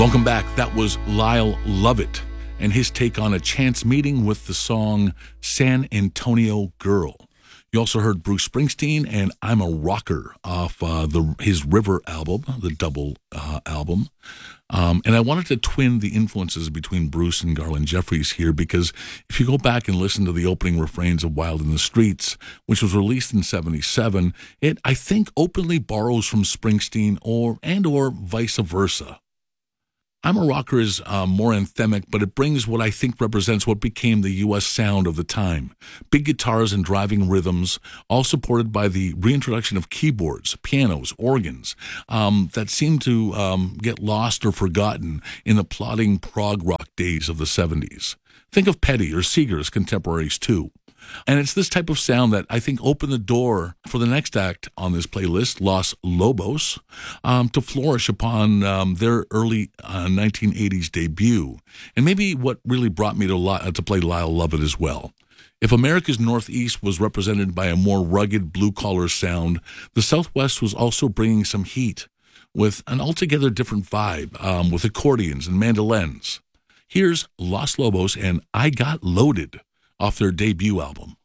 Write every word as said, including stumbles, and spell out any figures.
Welcome back. That was Lyle Lovett and his take on A Chance Meeting with the song San Antonio Girl. You also heard Bruce Springsteen and I'm a Rocker off uh, the his River album, the double uh, album. Um, and I wanted to twin the influences between Bruce and Garland Jeffries here, because if you go back and listen to the opening refrains of Wild in the Streets, which was released in seventy-seven, it, I think, openly borrows from Springsteen or and or vice versa. I'm a Rocker is uh, more anthemic, but it brings what I think represents what became the U S sound of the time. Big guitars and driving rhythms, all supported by the reintroduction of keyboards, pianos, organs, um, that seem to um, get lost or forgotten in the plodding prog rock days of the seventies. Think of Petty or Seeger as contemporaries too. And it's this type of sound that I think opened the door for the next act on this playlist, Los Lobos, um, to flourish upon um, their early uh, nineteen eighties debut. And maybe what really brought me to, li- to play Lyle Lovett as well. If America's Northeast was represented by a more rugged blue-collar sound, the Southwest was also bringing some heat with an altogether different vibe, um, with accordions and mandolins. Here's Los Lobos and I Got Loaded off their debut album.